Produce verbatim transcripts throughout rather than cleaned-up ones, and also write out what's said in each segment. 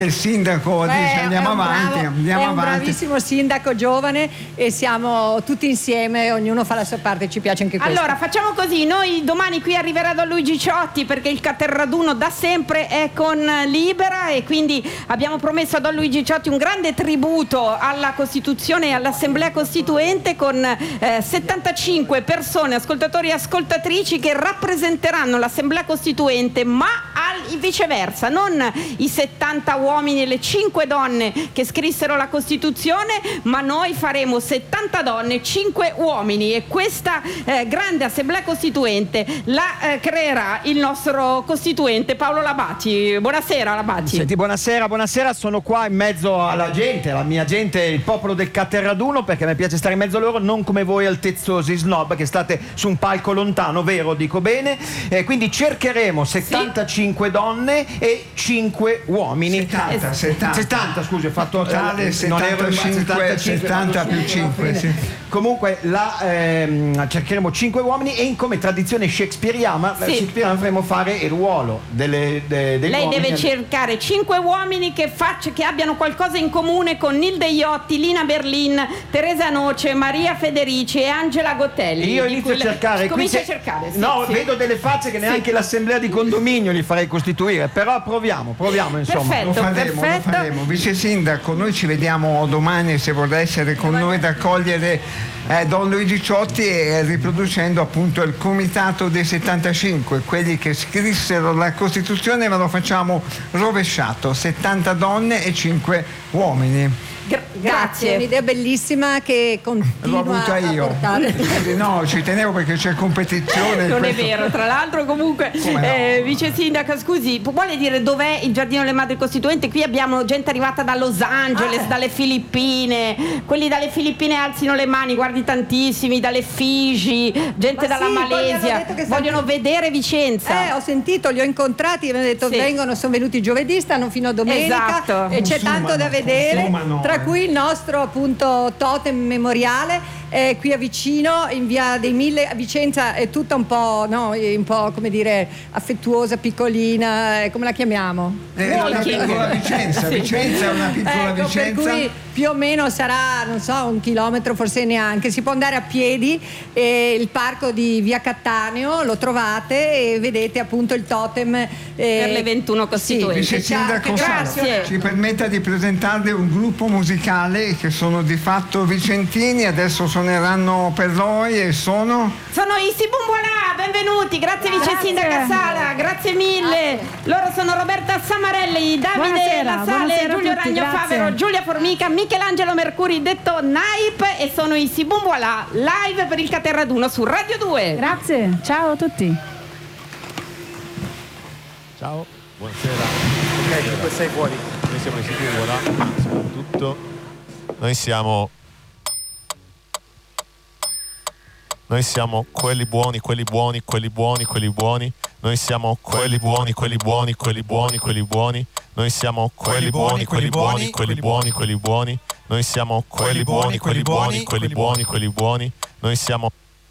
Il sindaco Beh, dice andiamo avanti, bravo, andiamo è un avanti. bravissimo sindaco giovane e siamo tutti insieme, ognuno fa la sua parte, ci piace anche questo. Allora facciamo così, noi domani qui arriverà Don Luigi Ciotti perché il Caterraduno da sempre è con Libera e quindi abbiamo promesso a Don Luigi Ciotti un grande tributo alla Costituzione e all'Assemblea Costituente con eh, settantacinque persone, ascoltatori e ascoltatrici che rappresenteranno l'Assemblea Costituente, ma al, viceversa, non i settanta uomini e le cinque donne che scrissero la Costituzione, ma noi faremo settanta donne e cinque uomini e questa eh, grande Assemblea Costituente la eh, creerà il nostro Costituente Paolo Labati. Buonasera Labati. Senti, buonasera, buonasera, sono qua in mezzo alla gente, la mia gente, il popolo del Caterraduno, perché mi piace stare in mezzo a loro, non come voi altezzosi snob che state su un palco lontano, vero? Dico bene? Eh, quindi cercheremo settantacinque sì. donne e cinque uomini. settanta, settanta. settanta, scusi, ho fatto totale eh, settantacinque, settanta più cinque, sì. Comunque la, ehm, cercheremo cinque uomini e in come tradizione shakespeariana, sì. shakespeariana faremo fare il ruolo delle, de, dei Lei uomini. deve cercare cinque uomini che, faccia, che abbiano qualcosa in comune con Nilde Iotti, Lina Berlin, Teresa Noce, Maria Federici e Angela Gottelli. Io inizio a cercare. Comincia se... a cercare. Sì, no, sì. vedo delle facce che neanche sì. l'assemblea di condominio li farei costituire, però proviamo, proviamo insomma. Perfetto, lo faremo, perfetto. lo faremo. Vice Sindaco, noi ci vediamo domani se vorrà essere con noi ad accogliere eh, Don Luigi Ciotti e riproducendo appunto il comitato dei settantacinque, quelli che scrissero la Costituzione, ma lo facciamo rovesciato, settanta donne e cinque uomini. Gra- grazie. È un'idea bellissima che continua L'ho avuta io. a portare. No, ci tenevo perché c'è competizione. Non questo... è vero, tra l'altro comunque no? eh, vice sindaca, scusi, vuole dire dov'è il Giardino delle Madri Costituenti? Qui abbiamo gente arrivata da Los Angeles, ah, dalle Filippine, quelli dalle Filippine alzino le mani, guardi tantissimi, dalle Figi, gente Ma dalla sì, Malesia, vogliono stanno... vedere Vicenza. Eh, ho sentito, li ho incontrati, mi hanno detto sì. vengono, sono venuti giovedì, stanno fino a domenica, esatto. e c'è consumano, tanto da vedere, consumano, tra eh. cui il nostro appunto totem memoriale. È qui a vicino, in via dei Mille. A Vicenza è tutta un po', no, un po' come dire affettuosa, piccolina, come la chiamiamo? Eh, una piccola Vicenza, sì. Vicenza è una piccola ecco, Vicenza. Per cui più o meno sarà, non so, un chilometro, forse neanche. Si può andare a piedi, e il parco di via Cattaneo lo trovate e vedete appunto il totem eh, per le ventuno costituenti. Vice Sindaco Grazie. ci permetta di presentarle un gruppo musicale che sono di fatto vicentini, adesso suoneranno per noi e sono sono i Sibumbualà, benvenuti, grazie, grazie. Vice Sindaca Sala, grazie mille. Loro sono Roberta Samarelli, Davide buonasera, La Sale, Giulio tutti, Ragno grazie. Favero, Giulia Formica, Michelangelo Mercuri, detto Naip, e sono i Sibumbualà live per il Caterraduno su Radio due. Grazie, ciao a tutti. Ciao, buonasera. Ok, comunque sei fuori. Noi siamo i Sibumbualà, soprattutto noi siamo Noi siamo quelli buoni, quelli buoni, quelli buoni, quelli buoni. Noi siamo quelli buoni, quelli buoni, quelli buoni, quelli buoni. Noi siamo quelli buoni, quelli buoni, quelli buoni, quelli buoni. Noi siamo quelli buoni, quelli buoni, quelli buoni, quelli buoni. Noi siamo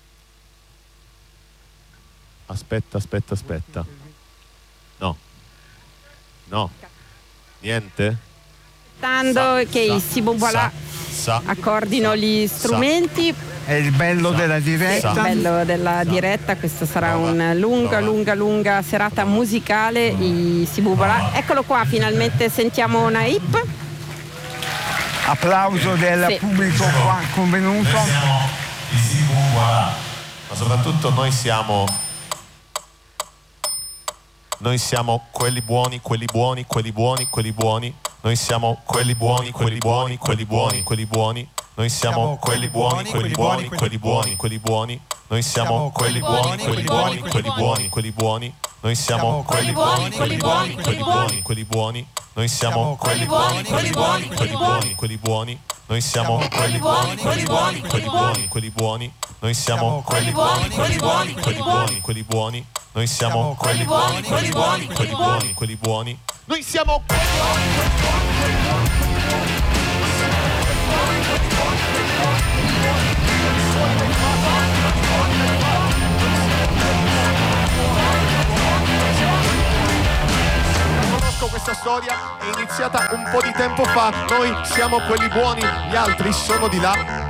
Aspetta, aspetta, aspetta. No. No. Niente? Aspettando che i Sibumbualà accordino gli strumenti. è il bello della diretta. Sì, il bello della diretta, questa sarà una lunga, lunga, lunga serata musicale. I Sibumbualà, eccolo qua, finalmente sentiamo Naip. Applauso del sì. pubblico qua convenuto. Noi siamo i Sibumbualà, ma soprattutto noi siamo noi siamo quelli buoni, quelli buoni, quelli buoni, quelli buoni. Noi siamo quelli buoni, quelli buoni, quelli buoni, quelli buoni. Noi siamo quelli buoni, quelli buoni, quelli buoni, quelli buoni. Noi siamo quelli buoni, quelli buoni, quelli buoni, quelli buoni. Noi siamo quelli buoni, quelli buoni, quelli buoni, quelli buoni. Noi siamo quelli buoni, quelli buoni, quelli buoni, quelli buoni. Noi siamo quelli buoni, quelli buoni, quelli buoni, quelli buoni. Noi siamo quelli buoni, quelli buoni, quelli buoni, quelli buoni. Noi siamo quelli buoni, quelli buoni, quelli buoni, quelli buoni. Noi siamo quelli buoni, quelli buoni, quelli buoni. questa storia è iniziata un po' di tempo fa. Noi siamo quelli buoni, gli altri sono di là.